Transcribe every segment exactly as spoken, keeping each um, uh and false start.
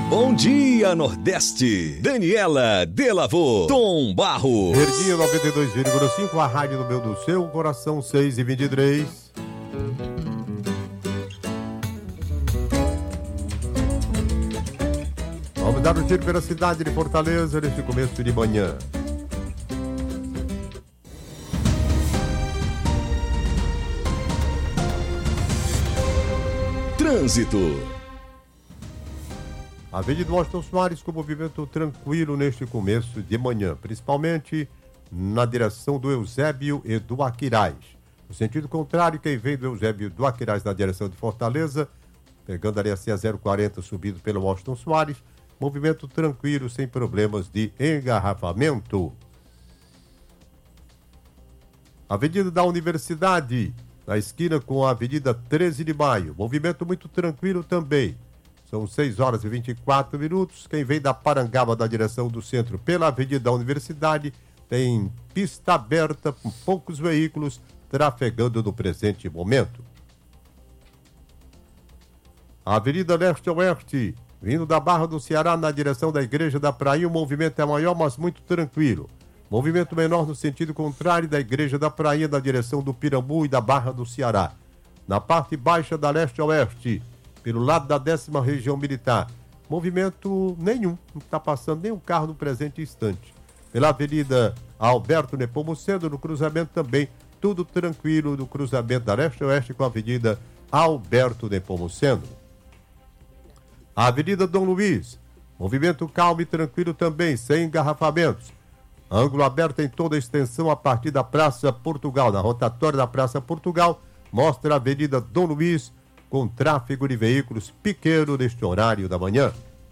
Bom dia, Nordeste. Daniela Delavô, Tom Barros. Verdinha noventa e dois vírgula cinco, a rádio do meu do seu coração, seis e vinte e três. Vamos dar um giro pela cidade de Fortaleza neste começo de manhã. Trânsito. Avenida Washington Soares com movimento tranquilo neste começo de manhã, principalmente na direção do Eusébio e do Aquiraz. No sentido contrário, quem vem do Eusébio e do Aquiraz na direção de Fortaleza, pegando ali a C zero quarenta, subindo pelo Washington Soares, movimento tranquilo, sem problemas de engarrafamento. Avenida da Universidade, na esquina com a Avenida treze de maio, movimento muito tranquilo também. São seis horas e vinte e quatro minutos. Quem vem da Parangaba, da direção do centro, pela Avenida da Universidade, tem pista aberta com poucos veículos trafegando no presente momento. A Avenida Leste-Oeste, vindo da Barra do Ceará na direção da Igreja da Prainha, o movimento é maior, mas muito tranquilo. Movimento menor no sentido contrário da Igreja da Prainha, na direção do Pirambu e da Barra do Ceará. Na parte baixa da Leste-Oeste, pelo lado da décima região militar, movimento nenhum, não está passando nenhum carro no presente instante. Pela Avenida Alberto Nepomuceno, no cruzamento também, tudo tranquilo no cruzamento da Leste-Oeste com a Avenida Alberto Nepomuceno. A Avenida Dom Luiz, movimento calmo e tranquilo também, sem engarrafamentos. Ângulo aberto em toda a extensão a partir da Praça Portugal. Na rotatória da Praça Portugal, mostra a Avenida Dom Luiz, com tráfego de veículos pequeno neste horário da manhã.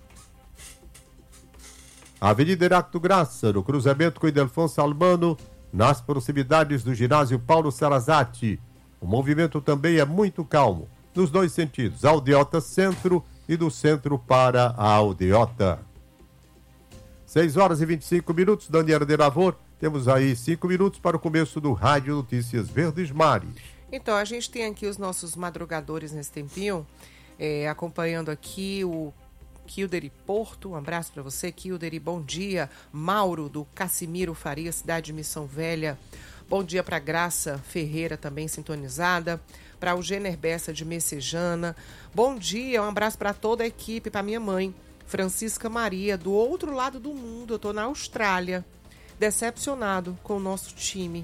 A Avenida Heráclito Graça, no cruzamento com Ildefonso Albano, nas proximidades do ginásio Paulo Sarazati. O movimento também é muito calmo, nos dois sentidos, Aldeota Centro e do centro para a Aldeota. seis horas e vinte e cinco minutos, Daniela de Lavor. Temos aí cinco minutos para o começo do Rádio Notícias Verdes Mares. Então, a gente tem aqui os nossos madrugadores nesse tempinho, é, acompanhando aqui o Kilderi Porto. Um abraço para você, Kilderi. Bom dia. Mauro, do Cassimiro Faria, cidade de Missão Velha. Bom dia para Graça Ferreira, também sintonizada. Para o Jenner Bessa, de Messejana. Bom dia, um abraço para toda a equipe, para minha mãe, Francisca Maria, do outro lado do mundo. Eu estou na Austrália, decepcionado com o nosso time.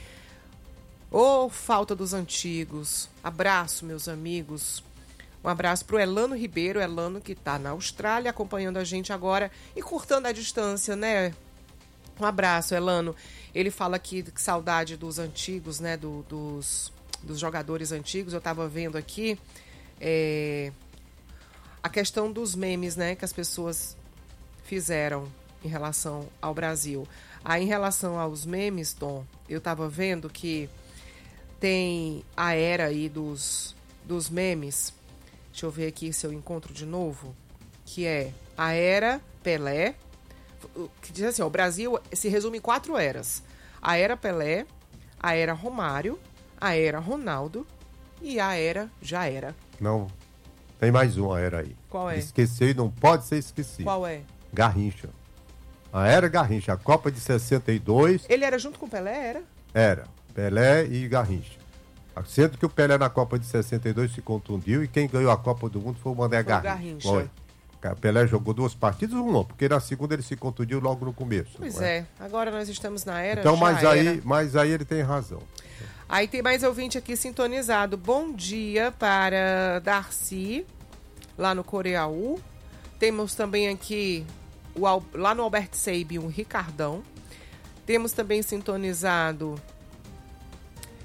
Ô, oh, falta dos antigos. Abraço, meus amigos. Um abraço pro Elano Ribeiro, Elano que tá na Austrália, acompanhando a gente agora e curtando a distância, né? Um abraço, Elano. Ele fala aqui que saudade dos antigos, né? Do, dos, dos jogadores antigos. Eu tava vendo aqui é, a questão dos memes, né? Que as pessoas fizeram em relação ao Brasil. Aí, em relação aos memes, Tom, eu tava vendo que tem a era aí dos, dos memes. Deixa eu ver aqui se eu encontro de novo. Que é a era Pelé. Que diz assim, ó, o Brasil se resume em quatro eras. A era Pelé, a era Romário, a era Ronaldo e a era já era. Não, tem mais uma era aí. Qual é? Esqueceu e não pode ser esquecido. Qual é? Garrincha. A era Garrincha, a Copa de sessenta e dois. Ele era junto com o Pelé, era? Era. Pelé e Garrincha. Sendo que o Pelé na Copa de sessenta e dois se contundiu e quem ganhou a Copa do Mundo foi o Mané Garrincha. Foi. Pelé jogou duas partidas, uma, porque na segunda ele se contundiu logo no começo. Pois é? é, agora nós estamos na era. Então, já mas aí, era. mas aí ele tem razão. Aí tem mais ouvinte aqui sintonizado. Bom dia para Darcy, lá no Coreaú. Temos também aqui, o, lá no Albert Seib, o Ricardão. Temos também sintonizado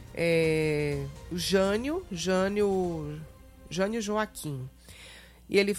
é, o Jânio, Jânio, Jânio Joaquim. E ele